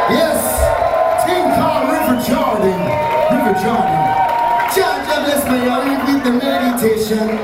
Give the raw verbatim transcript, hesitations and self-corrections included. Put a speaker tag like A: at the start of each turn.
A: Yes, team called River Jordan. River Jordan. Jah Jah bless me, I with the meditation.